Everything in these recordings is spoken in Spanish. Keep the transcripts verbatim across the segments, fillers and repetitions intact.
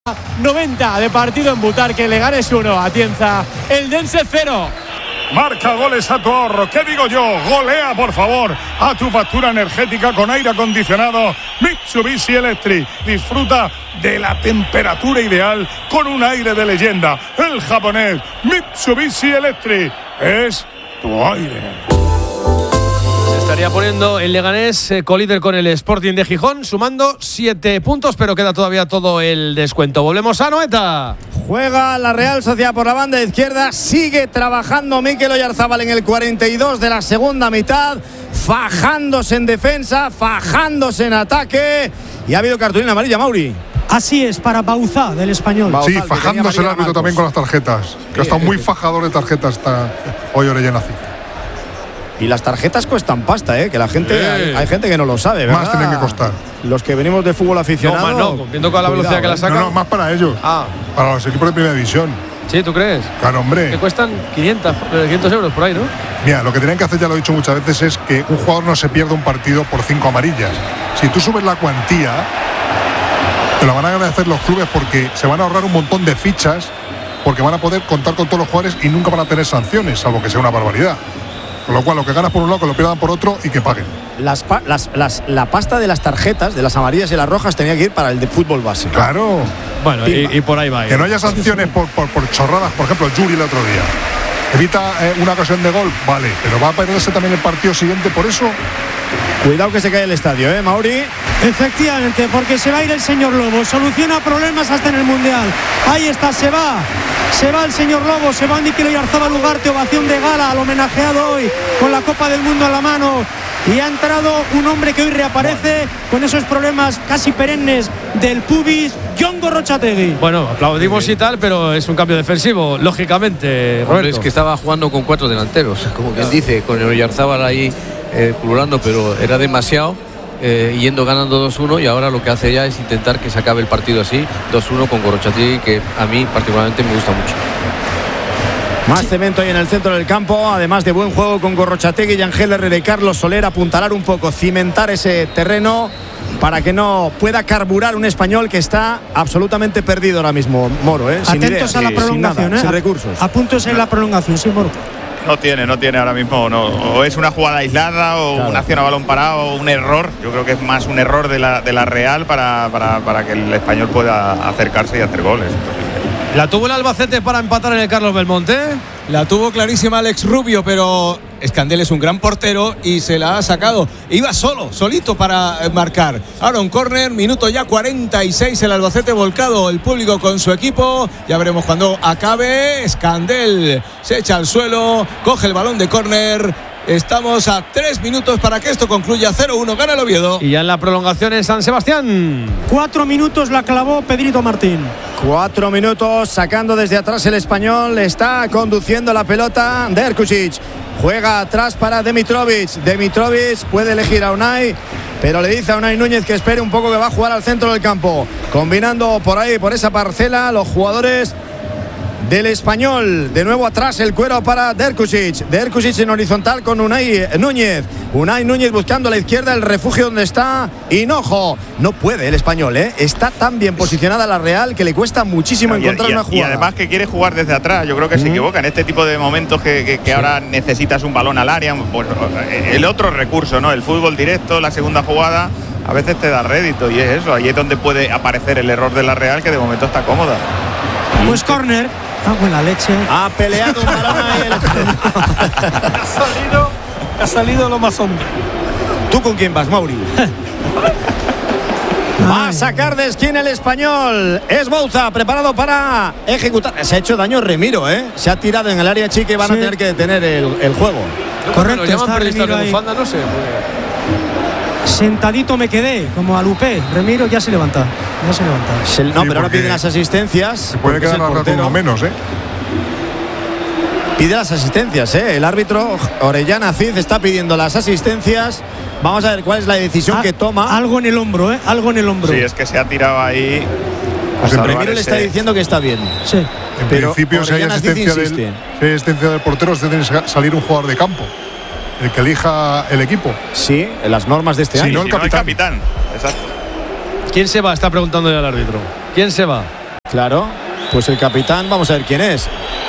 noventa de partido en Butarque. Leganés uno, Atienza Eldense cero. Marca goles a tu ahorro. ¿Qué digo yo? Golea, por favor, a tu factura energética con aire acondicionado Mitsubishi Electric. Disfruta de la temperatura ideal con un aire de leyenda. El japonés Mitsubishi Electric es tu aire. Se estaría poniendo el Leganés eh, colíder con el Sporting de Gijón, sumando siete puntos, pero queda todavía todo el descuento. Volvemos a Noeta. Juega la Real Sociedad por la banda izquierda. Sigue trabajando Mikel Oyarzábal en el cuarenta y dos de la segunda mitad, fajándose en defensa, fajándose en ataque. Y ha habido cartulina amarilla, Mauri. Así es, para Bauzá, del Español. Sí, fajándose el árbitro también con las tarjetas. Que ha estado muy fajador de tarjetas hasta hoy Orellana Cid. Y las tarjetas cuestan pasta, ¿eh? Que la gente, sí. hay, hay gente que no lo sabe, ¿verdad? Más tienen que costar. Los que venimos de fútbol aficionado. No, más no, viendo con la velocidad cuidado, que la sacan. No, no, más para ellos. Ah. Para los equipos de primera división. Sí, ¿tú crees? Claro, hombre. Que cuestan quinientos euros por ahí, ¿no? Mira, lo que tienen que hacer, ya lo he dicho muchas veces, es que un jugador no se pierda un partido por cinco amarillas. Si tú subes la cuantía, te lo van a agradecer los clubes porque se van a ahorrar un montón de fichas, porque van a poder contar con todos los jugadores y nunca van a tener sanciones, salvo que sea una barbaridad. Con lo cual, lo que ganas por un lado, que lo pierdan por otro y que paguen. Las, las, las, la pasta de las tarjetas, de las amarillas y las rojas, tenía que ir para el de fútbol base. Claro. Bueno, y, y por ahí va. Que no haya sanciones por, por, por chorradas. Por ejemplo, Yuri el otro día. Evita eh, una ocasión de gol, vale. Pero va a perderse también el partido siguiente por eso. Cuidado que se cae el estadio, ¿eh, Mauri? Efectivamente, porque se va a ir el señor Lobo. Soluciona problemas hasta en el Mundial. Ahí está, se va. Se va el señor Lobo, se va Mikel Oyarzábal Ugarte, ovación de gala al homenajeado hoy con la Copa del Mundo en la mano. Y ha entrado un hombre que hoy reaparece bueno. con esos problemas casi perennes del pubis, Jon Gorrotxategi. Bueno, aplaudimos y tal, pero es un cambio defensivo, lógicamente, Roberto. Es que estaba jugando con cuatro delanteros, como quien dice, con el Oyarzábal ahí eh, pululando, pero era demasiado. Eh, yendo ganando dos uno y ahora lo que hace ya es intentar que se acabe el partido así, dos uno con Gorrotxategi, que a mí particularmente me gusta mucho. Más cemento ahí en el centro del campo, además de buen juego con Gorrotxategi y Ángel Herrera y Carlos Soler, apuntalar un poco, cimentar ese terreno para que no pueda carburar un Español que está absolutamente perdido ahora mismo, Moro, ¿eh? Sin Atentos idea, a la sí, prolongación, sin, nada, ¿eh? sin recursos. A puntos en la prolongación, sí, Moro. No tiene, no tiene ahora mismo, no. O es una jugada aislada o claro. una acción a balón parado o un error. Yo creo que es más un error de la, de la Real para, para, para que el Español pueda acercarse y hacer goles. ¿La tuvo el Albacete para empatar en el Carlos Belmonte? La tuvo clarísima Alex Rubio, pero Escandel es un gran portero y se la ha sacado. Iba solo, solito para marcar. Ahora un córner, minuto ya cuarenta y seis, el Albacete volcado, el público con su equipo. Ya veremos cuando acabe. Escandel se echa al suelo, coge el balón de córner. Estamos a tres minutos para que esto concluya. Cero uno, gana el Oviedo. Y ya en la prolongación en San Sebastián. Cuatro minutos la clavó Pedrito Martín. Cuatro minutos, sacando desde atrás el Español. Está conduciendo la pelota Derkušić. Juega atrás para Demitrovic. Demitrovic puede elegir a Unai, pero le dice a Unai Núñez que espere un poco, que va a jugar al centro del campo. Combinando por ahí, por esa parcela, los jugadores del Español. De nuevo atrás el cuero para Derkušić. Derkušić en horizontal con Unai Núñez. Unai Núñez buscando a la izquierda el refugio donde está Hinojo. No puede el Español, ¿eh? Está tan bien posicionada la Real que le cuesta muchísimo y, encontrar y, una jugada. Y además que quiere jugar desde atrás. Yo creo que mm. se equivoca en este tipo de momentos que, que, que sí. ahora necesitas un balón al área. Pues, el otro recurso, ¿no? El fútbol directo, la segunda jugada, a veces te da rédito y es eso. Ahí es donde puede aparecer el error de la Real, que de momento está cómoda. Pues córner. Ah, buena leche. Ha peleado un balón ahí. ha, salido, ha salido lo más hombre. ¿Tú con quién vas, Mauri? Va a sacar de esquina el Español. Es Bouza, preparado para ejecutar. Se ha hecho daño Remiro, ¿eh? Se ha tirado en el área chica y van sí. a tener que detener el, el juego. Correcto, bueno, está Remiro de bufanda, no sé. Sentadito me quedé, como a Lupé. Remiro ya se levanta. Ya se levanta. Se, no, sí, pero ahora piden las asistencias. Se puede quedar un rato menos, ¿eh? Pide las asistencias, ¿eh? El árbitro Orellana Cid está pidiendo las asistencias. Vamos a ver cuál es la decisión ah, que toma. Algo en el hombro, ¿eh? Algo en el hombro. Sí, es que se ha tirado ahí. Pues el Remiro le está diciendo que está bien. Sí. En pero principio, si hay, asistencia del, si hay asistencia del portero, se tiene que salir un jugador de campo. El que elija el equipo. Sí, en las normas de este si año. No el si capitán. no el capitán. Exacto. ¿Quién se va? Está preguntando ya el árbitro. ¿Quién se va? Claro, pues el capitán, vamos a ver quién es.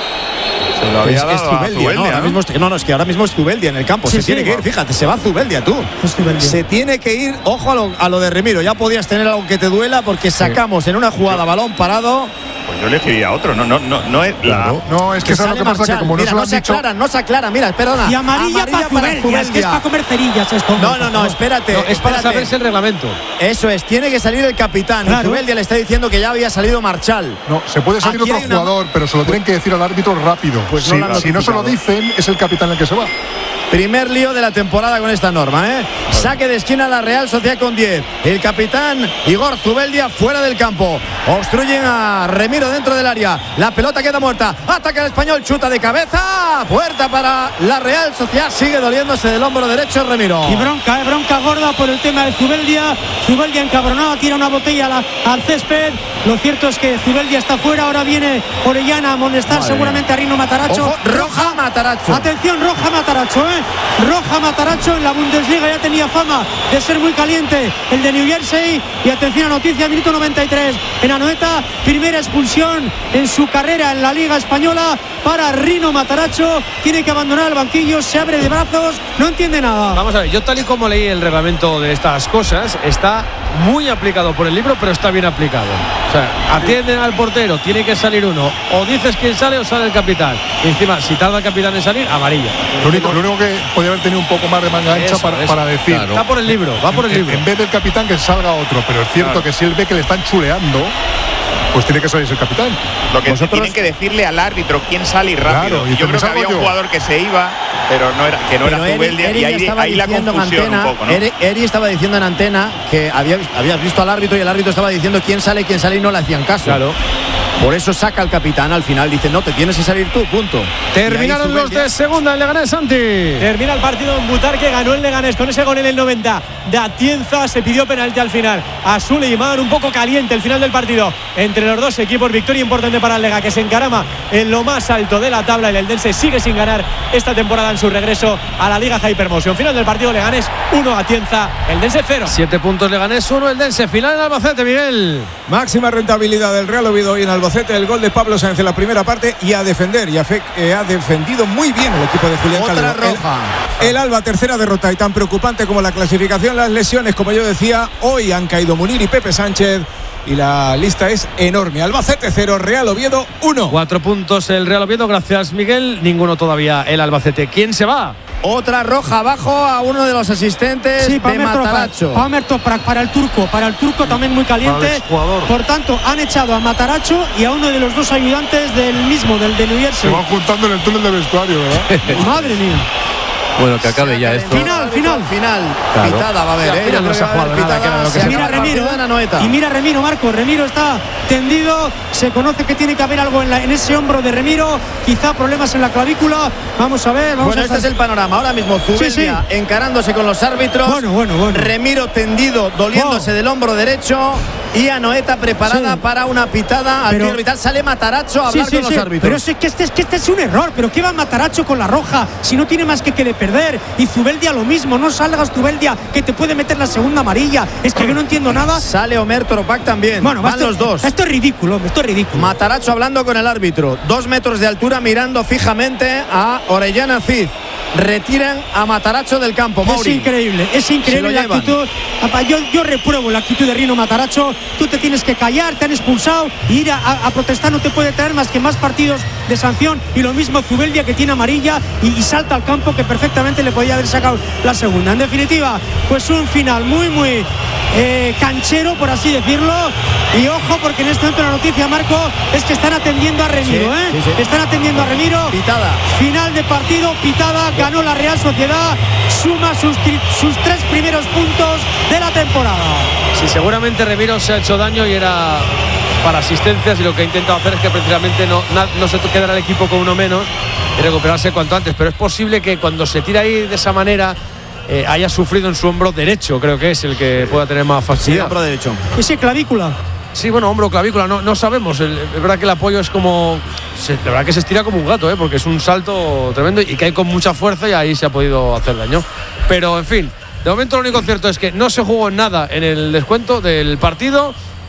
Se lo había Es, dado es a Zubeldia, Zubeldia, ¿no? Ahora ¿no? mismo es- no, no, es que ahora mismo es Zubeldia en el campo. Sí, se sí. tiene que ir, fíjate, se va Zubeldia, tú. Es Zubeldia. Se tiene que ir, ojo a lo, a lo de Remiro. Ya podías tener algo que te duela porque sacamos en una jugada balón parado. Pues yo elegiría a otro, no, no, no, no es la. Claro. No, es que, Que ¿sabes lo que sale pasa? Que Marchal. como no Mira, se lo no han se dicho. aclara, no se aclara. Mira, perdona. Y amarilla, para Zubeldia, es que es para comer cerillas esto. No, no, no, espérate. No, es para espérate. saberse el reglamento. Eso es, tiene que salir el capitán. Claro. Y Zubeldia le está diciendo que ya había salido Marchal. No, se puede salir Aquí otro hay una- jugador, pero se lo tienen que decir al árbitro rápido. Pues no si, lo han si no se lo notificado. dicen, es el capitán el que se va. Primer lío de la temporada con esta norma, ¿eh? Saque de esquina la Real Sociedad con diez. El capitán Igor Zubeldia fuera del campo. Obstruyen a Remiro dentro del área. La pelota queda muerta. Ataca el español, chuta de cabeza. Puerta para la Real Sociedad. Sigue doliéndose del hombro derecho Remiro. Y bronca, eh, bronca gorda por el tema de Zubeldia. Zubeldia encabronado, tira una botella a la- al césped. Lo cierto es que Zubeldia está fuera. Ahora viene Orellana a amonestar Madre seguramente a Rino Mataracho. Ojo, roja Mataracho. Atención, roja Mataracho, ¿eh? Roja Mataracho en la Bundesliga. Ya tenía fama de ser muy caliente el de New Jersey. Y atención a noticia, minuto noventa y tres. En Anoeta, primera expulsión en su carrera en la Liga Española para Rino Mataracho. Tiene que abandonar el banquillo, se abre de brazos, no entiende nada. Vamos a ver, yo tal y como leí el reglamento de estas cosas, está muy aplicado por el libro, pero está bien aplicado. O sea, atienden al portero, tiene que salir uno. O dices quién sale o sale el capitán. Y encima, si tarda el capitán en salir, amarilla. Lo único, lo único que podría haber tenido un poco más de manga ancha Eso, para, eso. para decir. Claro. Va por el libro, va por el en, libro. en vez del capitán que salga otro, pero es cierto Claro. que si él ve que le están chuleando, pues tiene que salir el capitán. Lo que Vosotros- tienen que decirle al árbitro quién sale y rápido. Claro, y yo dice, creo "Me que salgo había un yo". jugador que se iba, pero no era, que no Pero era Eri- Zubeldia, Eri y ya ahí, estaba ahí la diciendo en confusión antena, un poco, ¿no? Eri, Eri estaba diciendo en antena que había, habías visto al árbitro y el árbitro estaba diciendo quién sale, quién sale y no le hacían caso. Claro. Por eso saca al capitán al final, dice, no, te tienes que salir tú, punto. Terminaron Y ahí los Zubeldia- de segunda, el Leganés, Santi. Termina el partido en Butarque, ganó el Leganés con ese gol en el noventa de Atienza, se pidió penalti al final a Suleiman, un poco caliente el final del partido entre los dos equipos, victoria importante para el Lega que se encarama en lo más alto de la tabla. El Eldense sigue sin ganar esta temporada en su regreso a la Liga Hypermotion. Final del partido, Leganés uno, Atienza, Eldense cero. Siete puntos Leganés, uno el Dense. Final en Albacete, Miguel. Máxima rentabilidad del Real Oviedo hoy en Albacete. El gol de Pablo Sáenz en la primera parte y a defender. Y a fe- eh, ha defendido muy bien el equipo de Julián Otra Calderón. El- roja. El, Alba, tercera derrota y tan preocupante como la clasificación, las lesiones, como yo decía, hoy han caído Munir y Pepe Sánchez. Y la lista es enorme. Albacete cero, Real Oviedo uno. Cuatro puntos el Real Oviedo, gracias Miguel. Ninguno todavía el Albacete. ¿Quién se va? Otra roja abajo a uno de los asistentes Sí, de Palmer Toprak, Mataracho. Palmer Toprak para el turco, para el turco también muy Para caliente. el exjugador. Por tanto, han echado a Mataracho y a uno de los dos ayudantes del mismo, del de New Se Jersey. van juntando en el túnel de vestuario, ¿verdad? Madre mía. Bueno, que acabe ya esto. Final, final. Final. Claro. Pitada va a haber, Sí, al ¿eh? final Yo no creo se que ha va a haber jugado nada, pitada. que era lo que Se se Mira acaba el Remiro, partido en Anoeta. y mira Remiro, Marco, Remiro está tendido, se conoce que tiene que haber algo en, la- en ese hombro de Remiro, quizá problemas en la clavícula, vamos a ver, vamos Bueno, a este es el panorama. Ahora mismo Zubeldia Sí, encarándose con los árbitros. Bueno, bueno, bueno. Remiro tendido, doliéndose Oh. del hombro derecho. Y Anoeta preparada Sí. para una pitada. Al Pero- tiro arbitral sale Mataracho a Sí, hablar sí, con sí, los árbitros. pero es que este, es que este es un error. ¿Pero qué va Mataracho con la roja? Si no tiene más que que de perder. Y Zubeldia lo mismo. No salgas Zubeldia, que te puede meter la segunda amarilla. Es que yo no entiendo nada. Sale Omer Toropac también. Bueno, van esto- los dos. Esto es ridículo, esto es ridículo. Mataracho hablando con el árbitro. Dos metros de altura mirando fijamente a Orellana Cid. Retiran a Mataracho del campo. Es Mauri. increíble, es Se increíble lo la llevan. actitud. Apa, Yo, yo repruebo la actitud de Rino Mataracho. Tú te tienes que callar, te han expulsado. Y ir a, a- a protestar no te puede traer más que más partidos de sanción. Y lo mismo Zubeldia, que tiene amarilla y, y salta al campo, que perfectamente le podía haber sacado la segunda. En definitiva, pues un final muy, muy eh, canchero, por así decirlo. Y ojo, porque en este momento la noticia, Marco, es que están atendiendo a Remiro. Sí, ¿eh? sí, sí. Están atendiendo a Remiro. Pitada. Final de partido, pitada, ganó la Real Sociedad, suma sus, tri- sus tres primeros puntos de la temporada. Sí, seguramente Remiro se ha hecho daño y era para asistencias, y lo que ha intentado hacer es que precisamente no, na- no se quedara el equipo con uno menos y recuperarse cuanto antes. Pero es posible que cuando se tira ahí de esa manera eh, haya sufrido en su hombro derecho, creo que es el que pueda tener más Sí, fastidio. hombro derecho. Ese clavícula. Sí, bueno, hombro, clavícula, no, no sabemos. El- es verdad que el apoyo es como. Se, la verdad que se estira como un gato, ¿eh? Porque es un salto tremendo y cae con mucha fuerza y ahí se ha podido hacer daño. Pero, en fin, de momento lo único cierto es que no se jugó nada en el descuento del partido.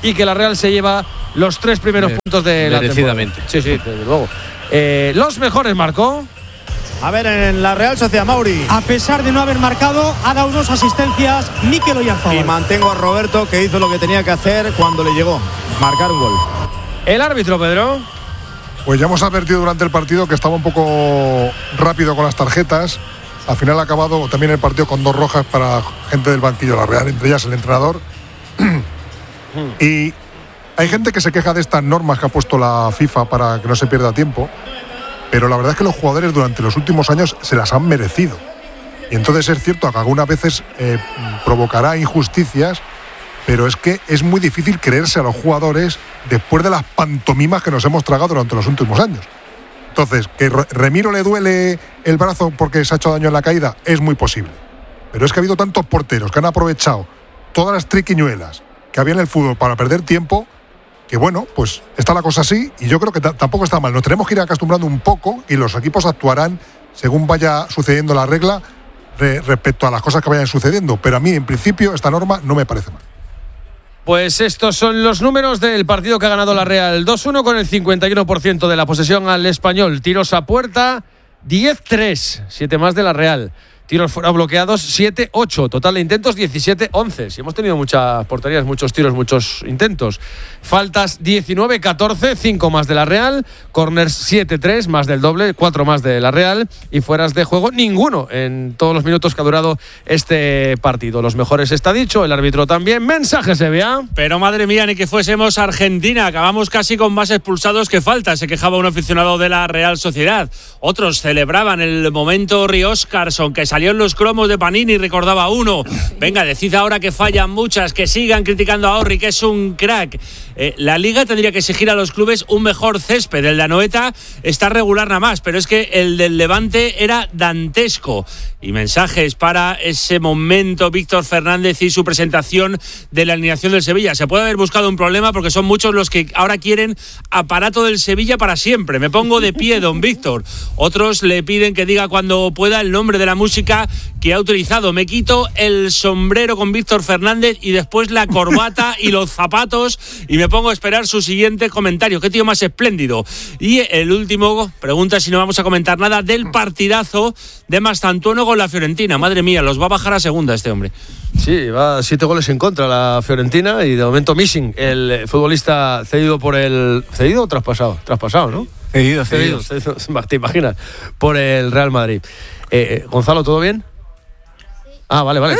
y que la Real se lleva los tres primeros Mere- puntos de la temporada. merecidamente. Sí, sí, desde luego. Eh, los mejores, Marco. A ver, en la Real Sociedad, Mauri. A pesar de no haber marcado, ha dado dos asistencias Mikel Oyarzabal. Y mantengo a Roberto, que hizo lo que tenía que hacer cuando le llegó, marcar un gol. El árbitro, Pedro. Pues ya hemos advertido durante el partido que estaba un poco rápido con las tarjetas. Al final ha acabado también el partido con dos rojas para gente del banquillo de la Real, entre ellas el entrenador. Y hay gente que se queja de estas normas que ha puesto la FIFA para que no se pierda tiempo, pero la verdad es que los jugadores durante los últimos años se las han merecido. Y entonces es cierto que algunas veces eh, provocará injusticias, pero es que es muy difícil creerse a los jugadores después de las pantomimas que nos hemos tragado durante los últimos años. Entonces, que Remiro le duele el brazo porque se ha hecho daño en la caída, es muy posible. Pero es que ha habido tantos porteros que han aprovechado todas las triquiñuelas que había en el fútbol para perder tiempo, que bueno, pues está la cosa así y yo creo que t- tampoco está mal. Nos tenemos que ir acostumbrando un poco y los equipos actuarán según vaya sucediendo la regla re- respecto a las cosas que vayan sucediendo. Pero a mí, en principio, esta norma no me parece mal. Pues estos son los números del partido que ha ganado la Real. dos uno con el cincuenta y uno por ciento de la posesión al Español. Tiros a puerta, diez tres. siete más de la Real. Tiros fuera bloqueados, siete ocho. Total de intentos, diecisiete once. Si hemos tenido muchas porterías, muchos tiros, muchos intentos. Faltas, diecinueve catorce, cinco más de la Real. Corners, siete tres, más del doble, cuatro más de la Real. Y fueras de juego, ninguno en todos los minutos que ha durado este partido. Los mejores está dicho, el árbitro también. Mensaje, se vea. Pero madre mía, ni que fuésemos Argentina. Acabamos casi con más expulsados que falta. Se quejaba un aficionado de la Real Sociedad. Otros celebraban el momento Ori Óscarsson, que salió en los cromos de Panini y recordaba uno. Venga, decid ahora que fallan muchas, que sigan criticando a Orri, que es un crack. Eh, la Liga tendría que exigir a los clubes un mejor césped. El de Anoeta está regular nada más, pero es que el del Levante era dantesco. Y mensajes para ese momento Víctor Fernández y su presentación de la alineación del Sevilla. Se puede haber buscado un problema porque son muchos los que ahora quieren aparato del Sevilla para siempre. Me pongo de pie, don Víctor. Otros le piden que diga cuando pueda el nombre de la música que ha utilizado. Me quito el sombrero con Víctor Fernández y después la corbata y los zapatos y me pongo a esperar su siguiente comentario. Qué tío más espléndido. Y el último, pregunta si no vamos a comentar nada del partidazo de Mastantuono con la Fiorentina. Madre mía, los va a bajar a segunda este hombre. Sí, va siete goles en contra la Fiorentina y de momento missing, el futbolista cedido por el... ¿Cedido o traspasado? Traspasado, ¿no? Cedido, cedido. Cedido, cedido, te imaginas, por el Real Madrid. Eh, eh, Gonzalo, ¿todo bien? Ah, vale, vale.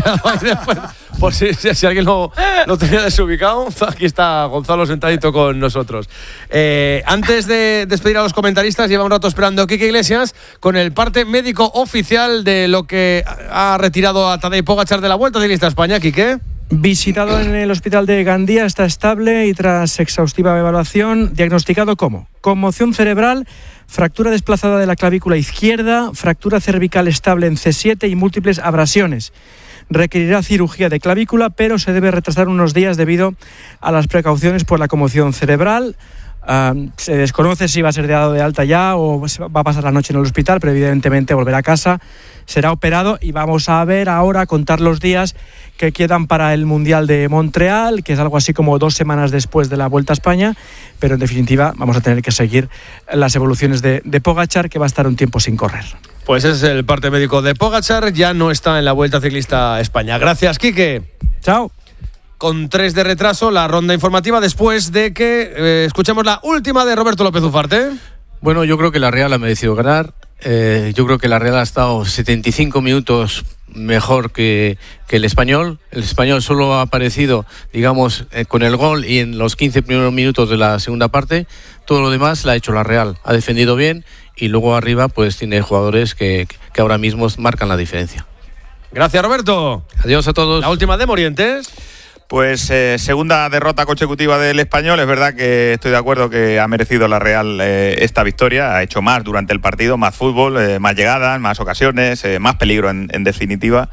Por si, si, si alguien lo, lo tenía desubicado, aquí está Gonzalo sentadito con nosotros. Eh, antes de despedir a los comentaristas, lleva un rato esperando Quique Iglesias con el parte médico oficial de lo que ha retirado a Tadej Pogačar de la Vuelta Ciclista a España. Quique. Visitado en el hospital de Gandía, está estable y tras exhaustiva evaluación, diagnosticado como conmoción cerebral, fractura desplazada de la clavícula izquierda, fractura cervical estable en C siete y múltiples abrasiones. Requerirá cirugía de clavícula, pero se debe retrasar unos días debido a las precauciones por la conmoción cerebral. Uh, se desconoce si va a ser dado de alta ya o va a pasar la noche en el hospital, pero evidentemente volverá a casa, será operado y vamos a ver ahora, contar los días que quedan para el Mundial de Montreal, que es algo así como dos semanas después de la Vuelta a España, pero en definitiva vamos a tener que seguir las evoluciones de, de Pogačar, que va a estar un tiempo sin correr. Pues ese es el parte médico de Pogačar, ya no está en la Vuelta Ciclista a España. Gracias, Quique. Chao. Con tres de retraso, la ronda informativa después de que eh, escuchemos la última de Roberto López Ufarte. Bueno, yo creo que la Real ha merecido ganar. Eh, yo creo que la Real ha estado setenta y cinco minutos mejor que, que el Español. El Español solo ha aparecido, digamos, eh, con el gol y en los quince primeros minutos de la segunda parte. Todo lo demás la ha hecho la Real. Ha defendido bien y luego arriba pues tiene jugadores que, que ahora mismo marcan la diferencia. Gracias, Roberto. Adiós a todos. La última de Morientes. Pues eh, segunda derrota consecutiva del Español. Es verdad que estoy de acuerdo que ha merecido la Real eh, esta victoria. Ha hecho más durante el partido, más fútbol, eh, más llegadas, más ocasiones, eh, más peligro en, en definitiva.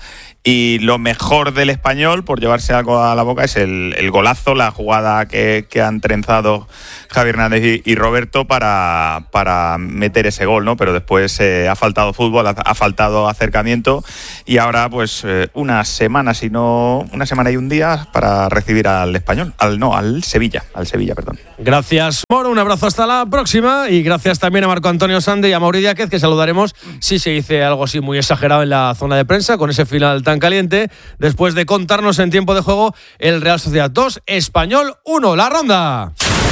Y lo mejor del Español, por llevarse algo a la boca, es el, el golazo, la jugada que, que han trenzado Javi Hernández y, y Roberto para, para meter ese gol, ¿no? Pero después eh, ha faltado fútbol, ha, ha faltado acercamiento y ahora pues eh, una semana, si no una semana y un día para recibir al Español, al no, al Sevilla, al Sevilla, perdón. Gracias, Moro, un abrazo hasta la próxima y gracias también a Marco Antonio Sande y a Mauri Díaz, que saludaremos si se dice algo así muy exagerado en la zona de prensa con ese final tan caliente, después de contarnos en tiempo de juego el Real Sociedad dos, Español uno, la ronda.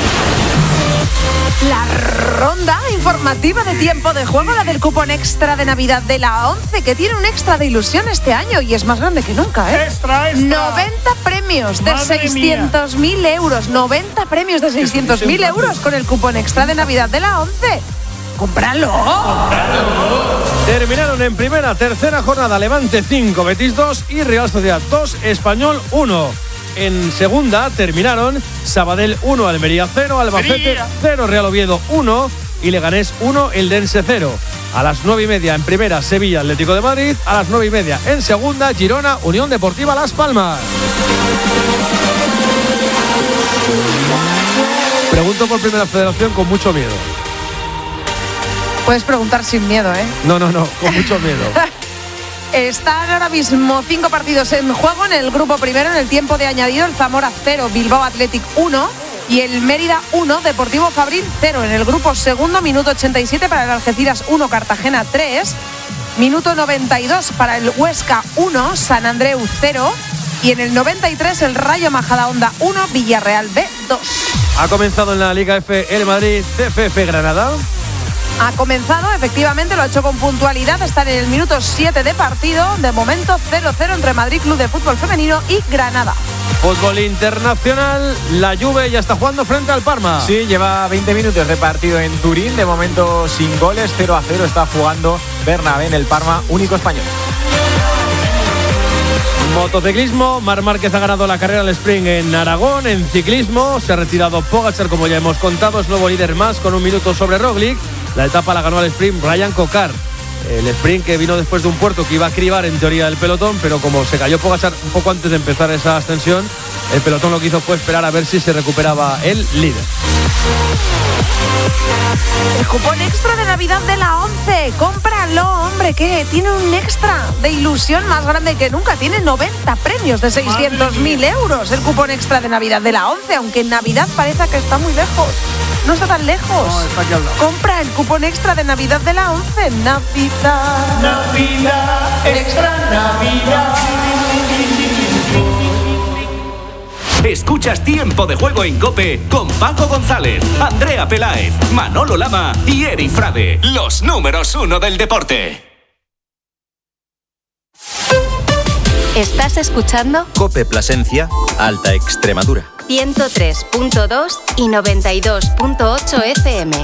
La ronda informativa de tiempo de juego, la del cupón extra de Navidad de la ONCE, que tiene un extra de ilusión este año y es más grande que nunca, ¿eh? Extra, extra. noventa premios de seiscientos mil euros. noventa premios de seiscientos mil euros con el cupón extra de Navidad de la ONCE. ¡Cómpralo! Terminaron en primera, tercera jornada Levante cinco, Betis dos y Real Sociedad dos, Español uno. En segunda terminaron Sabadell uno, Almería cero, Albacete cero, Real Oviedo uno y Leganés uno, Eldense cero. A las nueve y media en primera, Sevilla Atlético de Madrid. A las nueve y media en segunda, Girona Unión Deportiva Las Palmas. Pregunto por Primera Federación con mucho miedo. Puedes preguntar sin miedo, ¿eh? No, no, no, con mucho miedo. Están ahora mismo cinco partidos en juego en el grupo primero. En el tiempo de añadido, el Zamora cero, Bilbao Athletic uno y el Mérida uno, Deportivo Fabril cero. En el grupo segundo, minuto ochenta y siete para el Algeciras uno, Cartagena tres. Minuto noventa y dos para el Huesca uno, San Andreu cero. Y en el noventa y tres, el Rayo Majadahonda uno, Villarreal B dos. Ha comenzado en la Liga F el Madrid C F F Granada. Ha comenzado, efectivamente, lo ha hecho con puntualidad. Están en el minuto siete de partido. De momento cero cero entre Madrid Club de Fútbol Femenino y Granada. Fútbol internacional, la Juve ya está jugando frente al Parma. Sí, lleva veinte minutos de partido en Turín. De momento sin goles, cero a cero está jugando Bernabé en el Parma, único español. Motociclismo, Marc Márquez ha ganado la carrera al sprint en Aragón. En ciclismo se ha retirado Pogačar, como ya hemos contado, es nuevo líder más con un minuto sobre Roglic. La etapa la ganó al sprint Brian Cocard. El sprint que vino después de un puerto que iba a cribar en teoría el pelotón, pero como se cayó Pogačar un poco antes de empezar esa ascensión, el pelotón lo que hizo fue esperar a ver si se recuperaba el líder. El cupón extra de Navidad de la ONCE, cómpralo, hombre, que tiene un extra de ilusión más grande que nunca. Tiene noventa premios de seiscientos mil euros. El cupón extra de Navidad de la ONCE, aunque en Navidad parece que está muy lejos. No está tan lejos. No, está aquí al lado. Compra el cupón extra de Navidad de la ONCE. Navidad, Navidad, extra Navidad. Escuchas Tiempo de Juego en COPE con Paco González, Andrea Peláez, Manolo Lama y Eri Frade, los números uno del deporte. ¿Estás escuchando? COPE Plasencia, Alta Extremadura. ciento tres punto dos y noventa y dos punto ocho F M.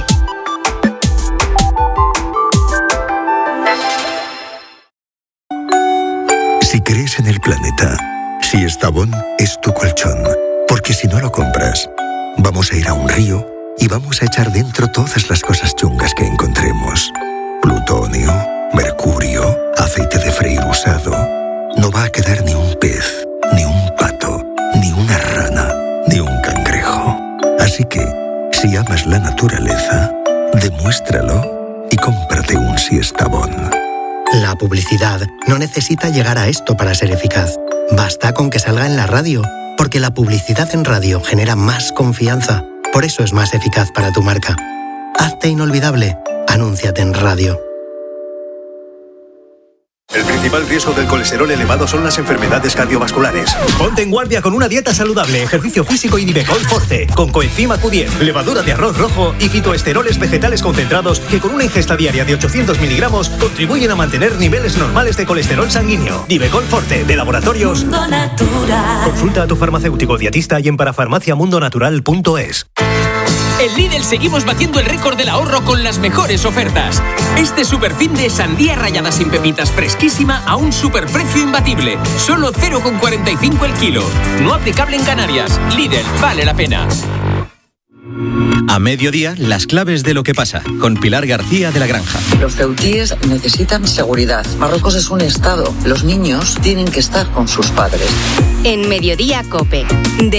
Si crees en el planeta, si Estavón es tu colchón, porque si no lo compras, vamos a ir a un río y vamos a echar dentro todas las cosas chungas que encontremos. Plutonio, mercurio, aceite de freír usado. No va a quedar ni un pez, ni un pato, ni una rana, ni un cangrejo. Así que, si amas la naturaleza, demuéstralo y cómprate un Siestabón. La publicidad no necesita llegar a esto para ser eficaz. Basta con que salga en la radio, porque la publicidad en radio genera más confianza. Por eso es más eficaz para tu marca. Hazte inolvidable. Anúnciate en radio. El principal riesgo del colesterol elevado son las enfermedades cardiovasculares. Ponte en guardia con una dieta saludable, ejercicio físico y Nivecol Forte, con coenzima Q diez, levadura de arroz rojo y fitoesteroles vegetales concentrados que con una ingesta diaria de ochocientos miligramos contribuyen a mantener niveles normales de colesterol sanguíneo. Nivecol Forte, de Laboratorios Mundo Natural. Consulta a tu farmacéutico dietista y en parafarmacia mundo natural punto es. En Lidl seguimos batiendo el récord del ahorro con las mejores ofertas. Este superfin de sandía rallada sin pepitas fresquísima a un superprecio imbatible. Solo cero coma cuarenta y cinco el kilo. No aplicable en Canarias. Lidl, vale la pena. A mediodía, las claves de lo que pasa, con Pilar García de la Granja. Los ceutíes necesitan seguridad. Marruecos es un estado. Los niños tienen que estar con sus padres. En Mediodía COPE. De